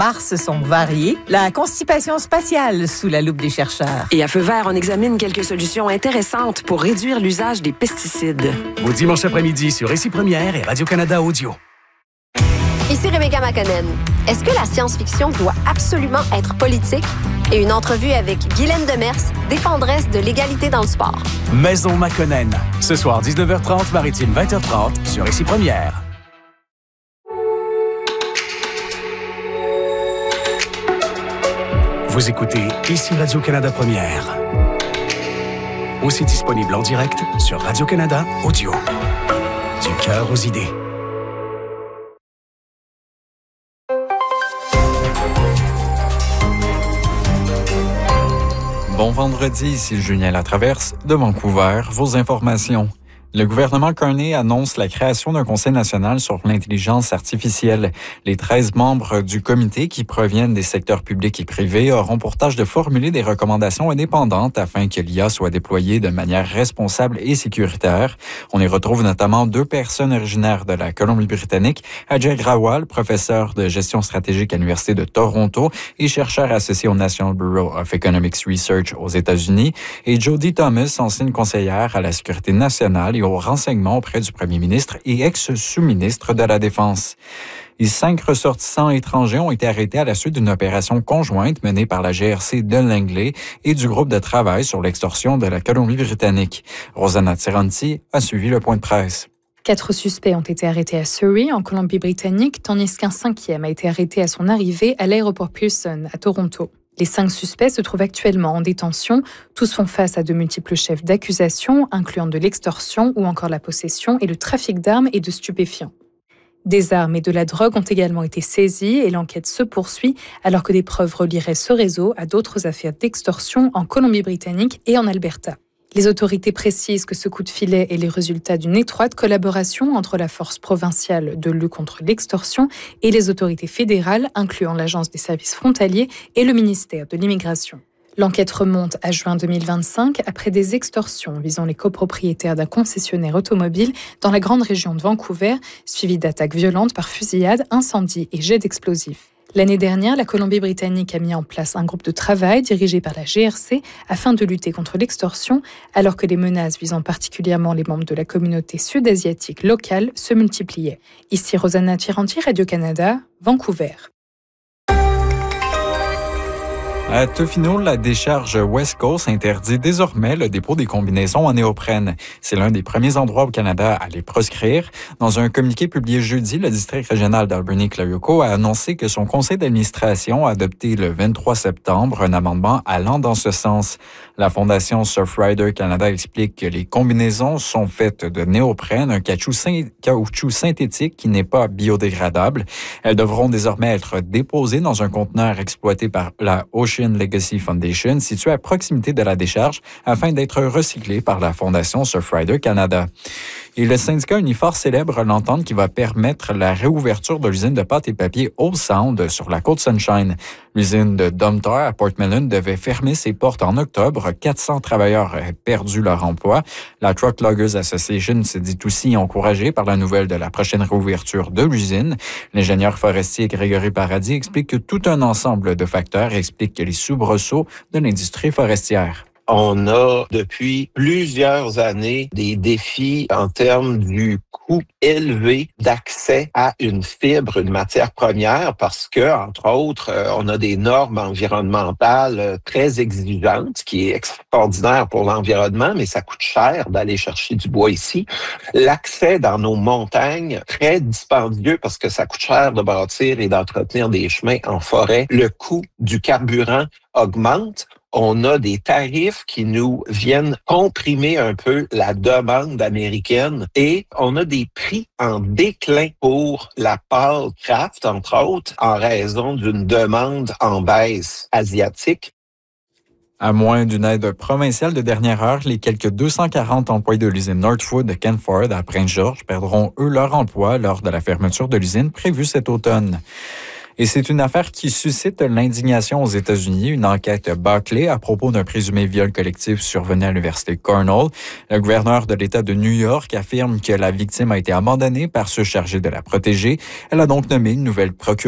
Mars sont variées. La constipation spatiale sous la loupe des chercheurs. Et à Feu vert, on examine quelques solutions intéressantes pour réduire l'usage des pesticides. Au dimanche après-midi sur Récit Première et Radio-Canada Audio. Ici Rebecca McConnell. Est-ce que la science-fiction doit absolument être politique? Et une entrevue avec Guylaine Demers, défendresse de l'égalité dans le sport. Maison McConnell. Ce soir, 19h30, Maritime, 20h30, sur Récit Première. Vous écoutez Ici Radio-Canada Première. Aussi disponible en direct sur Radio-Canada Audio. Du cœur aux idées. Bon vendredi, ici Julien Latraverse de Vancouver. Vos informations. Le gouvernement Carney annonce la création d'un Conseil national sur l'intelligence artificielle. Les 13 membres du comité qui proviennent des secteurs publics et privés auront pour tâche de formuler des recommandations indépendantes afin que l'IA soit déployée de manière responsable et sécuritaire. On y retrouve notamment 2 personnes originaires de la Colombie-Britannique, Ajay Agrawal, professeur de gestion stratégique à l'Université de Toronto et chercheur associé au National Bureau of Economic Research aux États-Unis, et Jody Thomas, ancienne conseillère à la Sécurité nationale et au renseignement auprès du premier ministre et ex-sous-ministre de la Défense. Les 5 ressortissants étrangers ont été arrêtés à la suite d'une opération conjointe menée par la GRC de Langley et du groupe de travail sur l'extorsion de la Colombie-Britannique. Rosanna Tiranti a suivi le point de presse. 4 suspects ont été arrêtés à Surrey, en Colombie-Britannique, tandis qu'un 5e a été arrêté à son arrivée à l'aéroport Pearson, à Toronto. Les 5 suspects se trouvent actuellement en détention. Tous font face à de multiples chefs d'accusation, incluant de l'extorsion ou encore la possession et le trafic d'armes et de stupéfiants. Des armes et de la drogue ont également été saisies et l'enquête se poursuit alors que des preuves relieraient ce réseau à d'autres affaires d'extorsion en Colombie-Britannique et en Alberta. Les autorités précisent que ce coup de filet est le résultat d'une étroite collaboration entre la force provinciale de lutte contre l'extorsion et les autorités fédérales, incluant l'Agence des services frontaliers et le ministère de l'Immigration. L'enquête remonte à juin 2025 après des extorsions visant les copropriétaires d'un concessionnaire automobile dans la grande région de Vancouver, suivies d'attaques violentes par fusillade, incendies et jets d'explosifs. L'année dernière, la Colombie-Britannique a mis en place un groupe de travail dirigé par la GRC afin de lutter contre l'extorsion, alors que les menaces visant particulièrement les membres de la communauté sud-asiatique locale se multipliaient. Ici Rosanna Tiranti, Radio-Canada, Vancouver. À Tofino, la décharge West Coast interdit désormais le dépôt des combinaisons en néoprène. C'est l'un des premiers endroits au Canada à les proscrire. Dans un communiqué publié jeudi, le district régional d'Alberni-Clayoquot a annoncé que son conseil d'administration a adopté le 23 septembre un amendement allant dans ce sens. La fondation Surfrider Canada explique que les combinaisons sont faites de néoprène, un caoutchouc synthétique qui n'est pas biodégradable. Elles devront désormais être déposées dans un conteneur exploité par la Ocean Legacy Foundation, situé à proximité de la décharge, afin d'être recyclé par la Fondation Surfrider Canada. Et le syndicat Unifor célèbre l'entente qui va permettre la réouverture de l'usine de pâte et papier Old Sound sur la côte Sunshine. L'usine de Domtar à Portmelon devait fermer ses portes en octobre. 400 travailleurs auraient perdu leur emploi. La Truck Loggers Association se dit aussi encouragée par la nouvelle de la prochaine réouverture de l'usine. L'ingénieur forestier Grégory Paradis explique que tout un ensemble de facteurs explique les soubresauts de l'industrie forestière. On a depuis plusieurs années des défis en termes du coût élevé d'accès à une fibre, une matière première, parce que, entre autres, on a des normes environnementales très exigeantes, ce qui est extraordinaire pour l'environnement, mais ça coûte cher d'aller chercher du bois ici. L'accès dans nos montagnes, très dispendieux parce que ça coûte cher de bâtir et d'entretenir des chemins en forêt. Le coût du carburant augmente. On a des tarifs qui nous viennent comprimer un peu la demande américaine et on a des prix en déclin pour la pâle craft, entre autres, en raison d'une demande en baisse asiatique. À moins d'une aide provinciale de dernière heure, les quelques 240 employés de l'usine Northwood de Canford à Prince-George perdront, eux, leur emploi lors de la fermeture de l'usine prévue cet automne. Et c'est une affaire qui suscite l'indignation aux États-Unis. Une enquête bâclée à propos d'un présumé viol collectif survenu à l'université Cornell. Le gouverneur de l'État de New York affirme que la victime a été abandonnée par ceux chargés de la protéger. Elle a donc nommé une nouvelle procureure